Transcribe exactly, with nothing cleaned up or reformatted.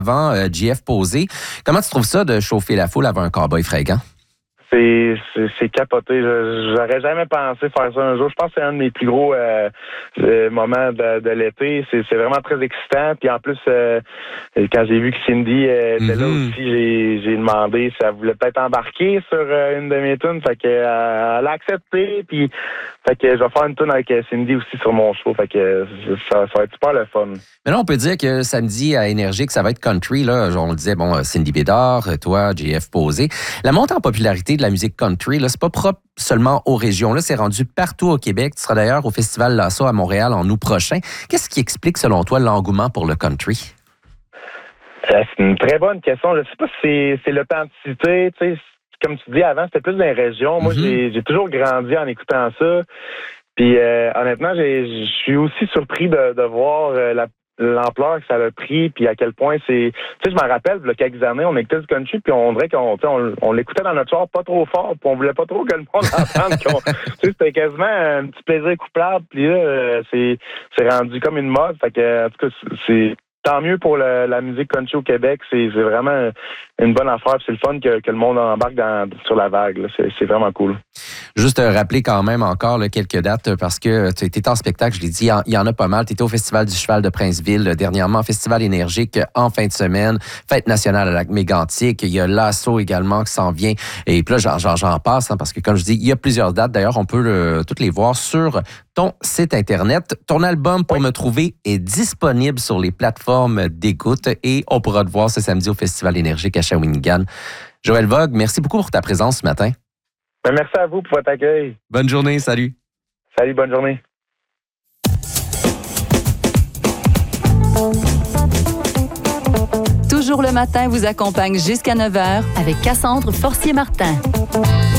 avant euh, J F Posé. Comment tu trouves ça de chauffer la foule avant un cowboy fringant? C'est, c'est, c'est capoté. Je, j'aurais jamais pensé faire ça un jour. Je pense que c'est un de mes plus gros euh, euh, moments de, de l'été. C'est, c'est vraiment très excitant. Puis en plus, euh, quand j'ai vu que Cindy euh, était mm-hmm. là aussi, j'ai, j'ai demandé si elle voulait peut-être embarquer sur euh, une de mes tunes. Fait que euh, elle a accepté. Puis fait que je vais faire une tune avec Cindy aussi sur mon show. Fait que ça, ça va être super le fun. Mais là, on peut dire que samedi à Énergique, ça va être country. Là. On le disait, bon, Cindy Bédard, toi, J F Posé. La montée en popularité de la musique country, là, c'est pas propre seulement aux régions. Là, c'est rendu partout au Québec. Tu seras d'ailleurs au Festival Lasso à Montréal en août prochain. Qu'est-ce qui explique, selon toi, l'engouement pour le country? Euh, c'est une très bonne question. Je sais pas si c'est, c'est l'authenticité. Tu sais, comme tu dis avant, c'était plus dans les régions. Moi, mm-hmm. j'ai, j'ai toujours grandi en écoutant ça. Puis euh, honnêtement, j'ai, je suis aussi surpris de, de voir euh, la l'ampleur que ça a pris, puis à quel point c'est... Tu sais, je me rappelle, il y a quelques années, on écoutait du country, puis on dirait qu'on on, on l'écoutait dans notre char pas trop fort, puis on voulait pas trop que le monde entende. Tu sais, c'était quasiment un petit plaisir coupable, puis là, c'est, c'est rendu comme une mode. Fait que, en tout cas, c'est... Tant mieux pour le, la musique country au Québec. C'est, c'est vraiment une bonne affaire. C'est le fun que, que le monde embarque dans, sur la vague. Là. C'est, c'est vraiment cool. Juste rappeler quand même encore là, quelques dates parce que tu étais en spectacle, je l'ai dit, il y en a pas mal. Tu étais au Festival du Cheval de Princeville dernièrement, Festival énergique en fin de semaine, Fête nationale à Lac-Mégantic. Il y a Lasso également qui s'en vient. Et puis là, j'en, j'en, j'en passe hein, parce que comme je dis, il y a plusieurs dates. D'ailleurs, on peut le, toutes les voir sur ton site Internet. Ton album Pour oui. me trouver est disponible sur les plateformes d'écoute et on pourra te voir ce samedi au Festival énergique à Shawinigan. Joël Vogue, merci beaucoup pour ta présence ce matin. Ben, merci à vous pour votre accueil. Bonne journée, salut. Salut, bonne journée. Toujours le matin vous accompagne jusqu'à neuf heures avec Cassandre Forcier-Martin.